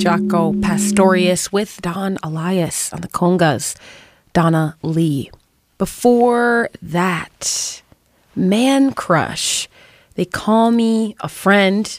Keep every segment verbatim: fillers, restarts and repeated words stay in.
Jaco Pastorius with Don Elias on the congas, Donna Lee. Before that, Man Crush, They Call Me a Friend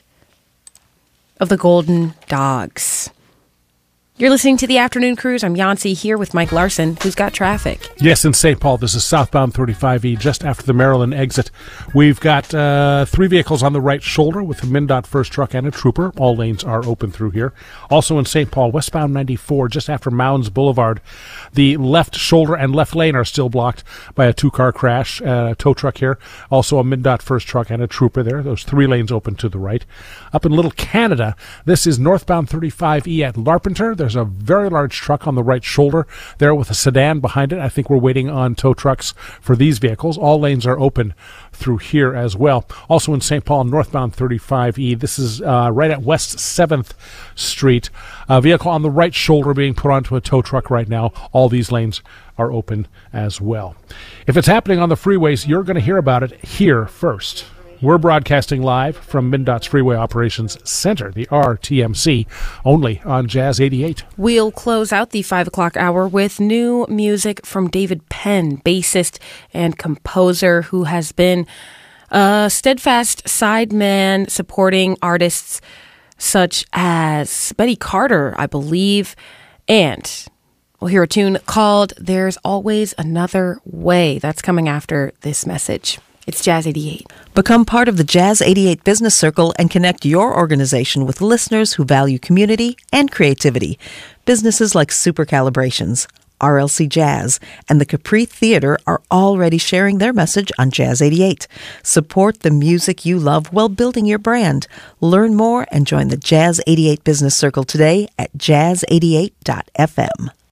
of the Golden Dogs. You're listening to The Afternoon Cruise. I'm Yancy here with Mike Larson, who's got traffic. Yes, in Saint Paul. This is southbound thirty-five E, just after the Maryland exit. We've got uh, three vehicles on the right shoulder with a MnDOT first truck and a trooper. All lanes are open through here. Also in Saint Paul, westbound ninety-four, just after Mounds Boulevard. The left shoulder and left lane are still blocked by a two-car crash, uh, a tow truck here. Also a MnDOT first truck and a trooper there. Those three lanes open to the right. Up in Little Canada, this is northbound thirty-five E at Larpenteur. There's a very large truck on the right shoulder there with a sedan behind it. I think we're waiting on tow trucks for these vehicles. All lanes are open through here as well. Also in Saint Paul, northbound thirty-five E. This is uh, right at West seventh Street. A vehicle on the right shoulder being put onto a tow truck right now. All these lanes are open as well. If it's happening on the freeways, you're going to hear about it here first. We're broadcasting live from MnDOT's Freeway Operations Center, the R T M C, only on Jazz eighty-eight. We'll close out the five o'clock hour with new music from David Penn, bassist and composer who has been a steadfast sideman supporting artists such as Betty Carter, I believe, and we'll hear a tune called There's Always Another Way. That's coming after this message. It's Jazz eighty-eight. Become part of the Jazz eighty-eight Business Circle and connect your organization with listeners who value community and creativity. Businesses like Super Calibrations, R L C Jazz, and the Capri Theater are already sharing their message on Jazz eighty-eight. Support the music you love while building your brand. Learn more and join the Jazz eighty-eight Business Circle today at jazz eighty-eight dot f m.